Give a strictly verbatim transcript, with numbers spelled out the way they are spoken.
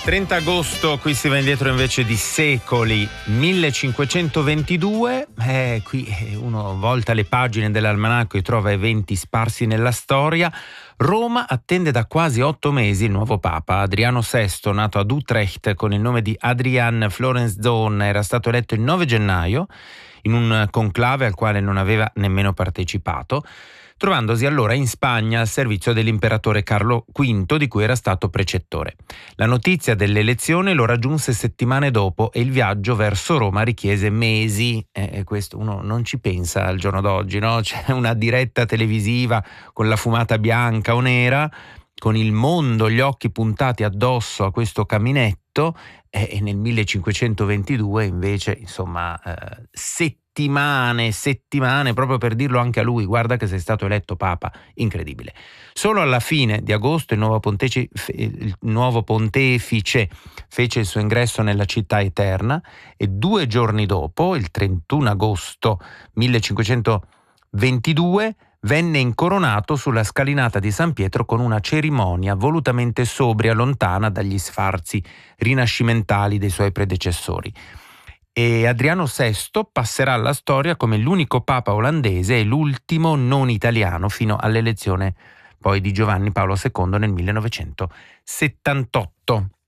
trenta agosto, qui si va indietro invece di secoli, millecinquecentoventidue, eh, qui uno volta le pagine dell'almanacco e trova eventi sparsi nella storia. Roma attende da quasi otto mesi il nuovo Papa. Adriano sesto, nato ad Utrecht con il nome di Adrian Florenszoon, era stato eletto il nove gennaio in un conclave al quale non aveva nemmeno partecipato, trovandosi allora in Spagna al servizio dell'imperatore Carlo quinto, di cui era stato precettore. La notizia dell'elezione lo raggiunse settimane dopo e il viaggio verso Roma richiese mesi. E questo uno non ci pensa al giorno d'oggi, no? C'è una diretta televisiva con la fumata bianca o nera, con il mondo, gli occhi puntati addosso a questo caminetto, e nel millecinquecentoventidue invece, insomma, eh, settimane, settimane, proprio per dirlo anche a lui, guarda che sei stato eletto Papa, incredibile. Solo alla fine di agosto il nuovo pontefice, il nuovo pontefice fece il suo ingresso nella città eterna e due giorni dopo, il trentuno agosto millecinquecentoventidue, venne incoronato sulla scalinata di San Pietro con una cerimonia volutamente sobria, lontana dagli sfarzi rinascimentali dei suoi predecessori. E Adriano sesto passerà alla storia come l'unico papa olandese e l'ultimo non italiano fino all'elezione poi di Giovanni Paolo secondo nel millenovecentosettantotto.